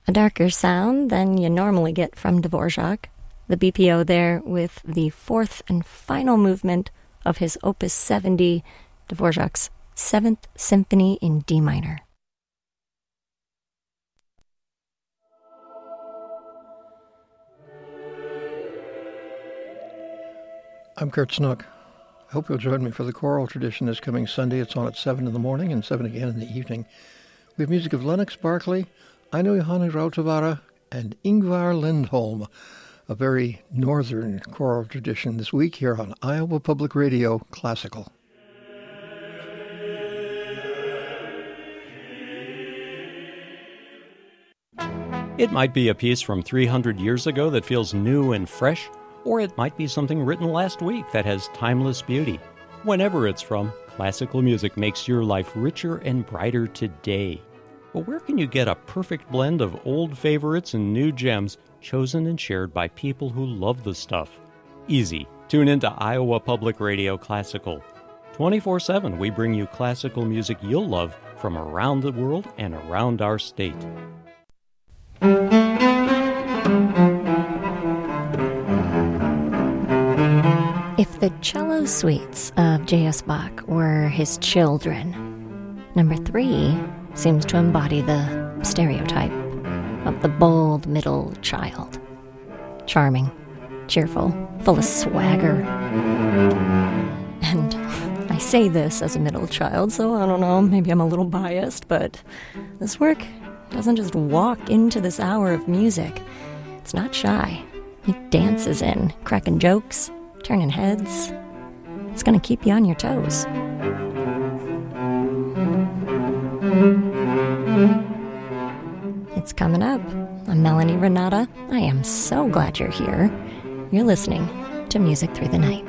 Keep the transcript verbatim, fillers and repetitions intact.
A darker sound than you normally get from Dvorak. The B P O there with the fourth and final movement of his Opus seventy, Dvorak's Seventh Symphony in D minor. I'm Kurt Snook. I hope you'll join me for the choral tradition this coming Sunday. It's on at seven in the morning and seven again in the evening. We have music of Lennox Barkley, Aino Johanni Rautavaara, and Ingvar Lindholm, a very northern choral tradition this week here on Iowa Public Radio Classical. It might be a piece from three hundred years ago that feels new and fresh, or it might be something written last week that has timeless beauty. Whenever it's from, classical music makes your life richer and brighter today. But where can you get a perfect blend of old favorites and new gems chosen and shared by people who love the stuff? Easy. Tune into Iowa Public Radio Classical. twenty-four seven, we bring you classical music you'll love from around the world and around our state. If the cello suites of J S. Bach were his children, number three seems to embody the stereotype of the bold middle child. Charming, cheerful, full of swagger. And I say this as a middle child, so I don't know, maybe I'm a little biased, but this work doesn't just walk into this hour of music. It's not shy. It dances in, cracking jokes, turning heads. It's gonna keep you on your toes. It's coming up. I'm Melanie Renata. I am so glad you're here. You're listening to Music Through the Night.